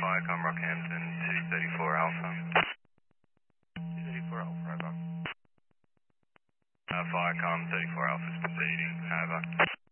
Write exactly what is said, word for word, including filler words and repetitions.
Viacom Rockhampton two thirty-four Alpha. two thirty-four Alpha, over. Uh, Viacom thirty-four Alpha is proceeding, over.